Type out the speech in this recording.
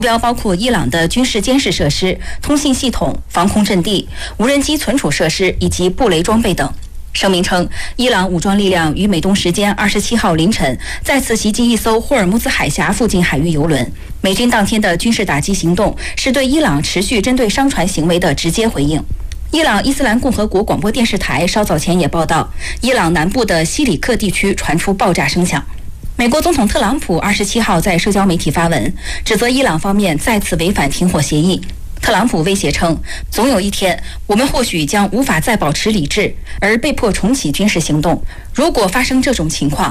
标包括伊朗的军事监视设施、通信系统、防空阵地、无人机存储设施以及布雷装备等。声明称，伊朗武装力量于美东时间27号凌晨再次袭击一艘霍尔木兹海峡附近海域油轮。美军当天的军事打击行动是对伊朗持续针对商船行为的直接回应。伊朗伊斯兰共和国广播电视台稍早前也报道，伊朗南部的西里克地区传出爆炸声响。美国总统特朗普27号在社交媒体发文，指责伊朗方面再次违反停火协议。特朗普威胁称，总有一天我们或许将无法再保持理智，而被迫重启军事行动。如果发生这种情况，